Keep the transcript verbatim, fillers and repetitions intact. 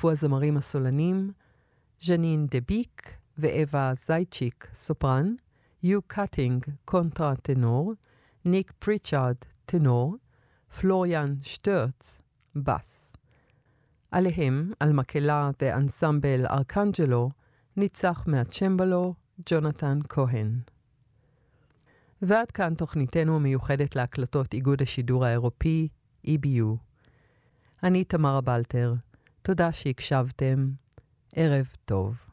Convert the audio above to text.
הצטרפו הזמרים הסולנים, ז'נין דביק ואווה זייצ'יק סופרן, יו קאטינג קונטרה טנור, ניק פריצ'ארד טנור, פלוריאן שטרץ בס. עליהם, על מקהלה ואנסמבל ארקנג'לו, ניצח מהצ'מבלו ג'ונתן כהן. ועד כאן תוכניתנו המיוחדת להקלטות איגוד השידור האירופי, E B U. אני תמרה בלטר, תודה שהקשבתם, ערב טוב.